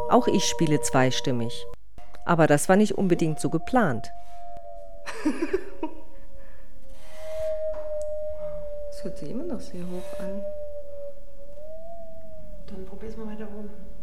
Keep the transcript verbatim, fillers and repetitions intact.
Auch ich spiele zweistimmig. Aber das war nicht unbedingt so geplant. Das hört sich immer noch sehr hoch an. Dann probier's mal weiter oben.